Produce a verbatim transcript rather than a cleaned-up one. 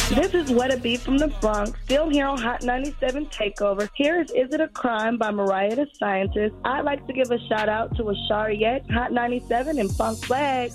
This is What It Be from the Bronx, still here on Hot ninety-seven Takeover. Here is Is It a Crime by Mariah the Scientist. I'd like to give a shout out to Ashariette, Hot ninety-seven, and Funk Flag.